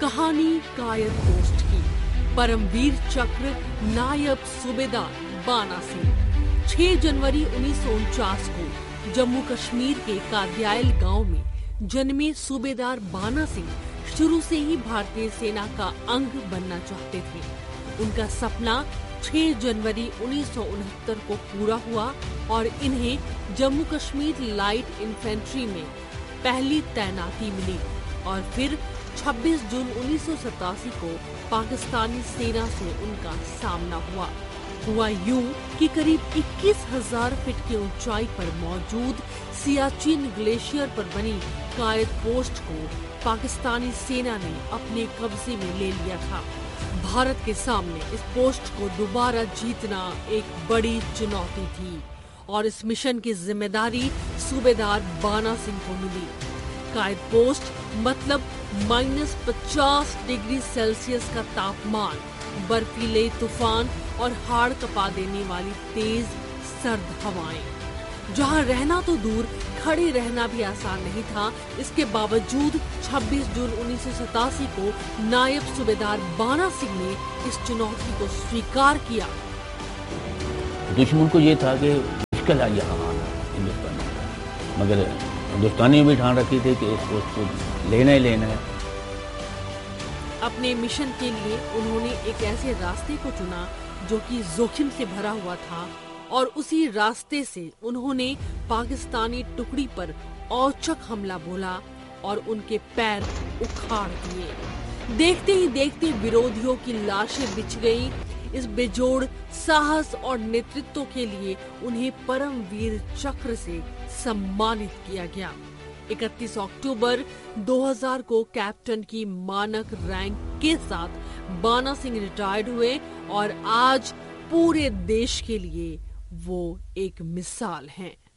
कहानी कायद पोस्ट की। परमवीर चक्र नायब सूबेदार बाना सिंह 6 जनवरी 1949 को जम्मू कश्मीर के कादियाल गांव में जन्मे सूबेदार बाना सिंह शुरू से ही भारतीय सेना का अंग बनना चाहते थे। उनका सपना 6 जनवरी 1969 को पूरा हुआ और इन्हें जम्मू कश्मीर लाइट इन्फेंट्री में पहली तैनाती मिली और फिर 26 जून 1987 को पाकिस्तानी सेना से उनका सामना हुआ यूं कि करीब 21,000 फीट की ऊंचाई पर मौजूद सियाचिन ग्लेशियर पर बनी कायद पोस्ट को पाकिस्तानी सेना ने अपने कब्जे में ले लिया था। भारत के सामने इस पोस्ट को दोबारा जीतना एक बड़ी चुनौती थी और इस मिशन की जिम्मेदारी सूबेदार बाना सिंह को मिली। कायद पोस्ट मतलब -50 डिग्री सेल्सियस का तापमान, बर्फीले तूफान और हाड़ कपा देने वाली तेज सर्द हवाएं। जहां रहना तो दूर, खड़े रहना भी आसान नहीं था। इसके बावजूद 26 जून 1987 को नायब सूबेदार बाना सिंह ने इस चुनौती को स्वीकार किया। दुश्मन को ये था कि मुश्किल है यहाँ आना हिंदुस्तान में, मगर हिंदुस्तानी भी ठान रखी थी कि इस पोस्ट को लेना ही लेना है। अपने मिशन के लिए उन्होंने एक ऐसे रास्ते को चुना जो कि जोखिम से भरा हुआ था और उसी रास्ते से उन्होंने पाकिस्तानी टुकड़ी पर औचक हमला बोला और उनके पैर उखाड़ दिए। देखते ही देखते विरोधियों की लाशें बिछ गईं। इस बेजोड़ साहस और नेतृत्व के लिए उन्हें परमवीर चक्र से सम्मानित किया गया। 31 अक्टूबर 2000 को कैप्टन की मानक रैंक के साथ बाना सिंह रिटायर्ड हुए और आज पूरे देश के लिए वो एक मिसाल हैं।